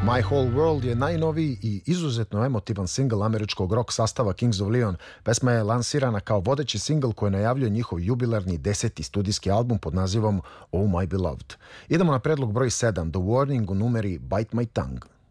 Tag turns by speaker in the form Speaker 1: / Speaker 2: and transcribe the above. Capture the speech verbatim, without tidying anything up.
Speaker 1: My Whole World je najnoviji i izuzetno emotivan singl američkog rock sastava Kings of Leon. Pesma je lansirana kao vodeći singl koji najavljuje njihov jubilarni deseti studijski album pod nazivom Oh My Beloved. Idemo na predlog broj sedam, The Warning u numeri Bite My Tongue.